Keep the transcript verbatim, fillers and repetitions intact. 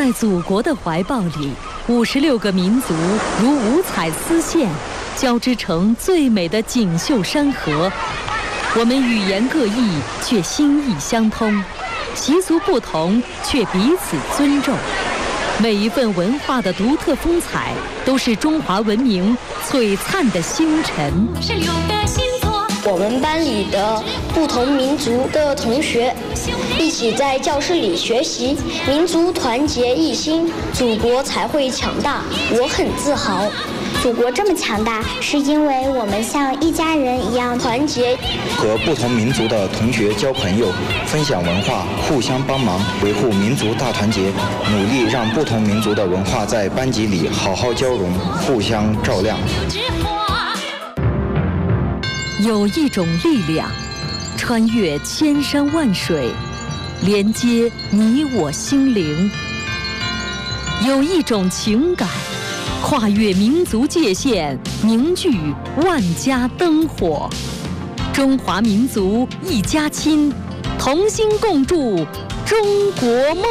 在祖国的怀抱里，五十六个民族如五彩丝线，交织成最美的锦绣山河。我们语言各异，却心意相通；习俗不同，却彼此尊重。每一份文化的独特风采，都是中华文明璀璨的星辰。 我们班里的不同民族的同学一起在教室里学习，民族团结一心，祖国才会强大。我很自豪。 祖国这么强大，是因为我们像一家人一样团结。 和不同民族的同学交朋友，分享文化，互相帮忙，维护民族大团结，努力让不同民族的文化在班级里好好交融，互相照亮。 有一种力量，穿越千山万水，连接你我心灵；有一种情感，跨越民族界限，凝聚万家灯火。中华民族一家亲，同心共筑中国梦。